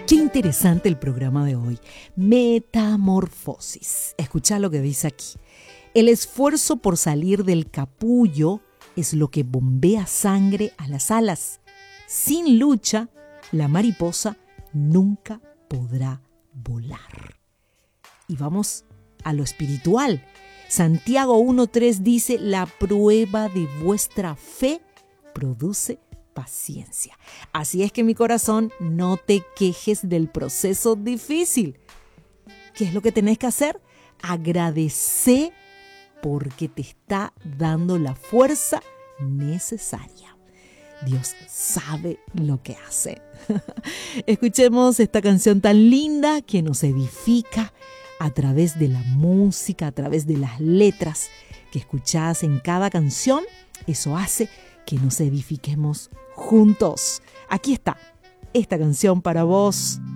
Qué interesante el programa de hoy. Metamorfosis. Escucha lo que dice aquí. El esfuerzo por salir del capullo es lo que bombea sangre a las alas. Sin lucha, la mariposa nunca podrá volar. Y vamos a lo espiritual. Santiago 1:3 dice, la prueba de vuestra fe produce paciencia. Así es que mi corazón, no te quejes del proceso difícil. ¿Qué es lo que tenés que hacer? Agradecer porque te está dando la fuerza necesaria. Dios sabe lo que hace. Escuchemos esta canción tan linda que nos edifica a través de la música, a través de las letras que escuchás en cada canción. Eso hace que nos edifiquemos juntos. Aquí está esta canción para vos.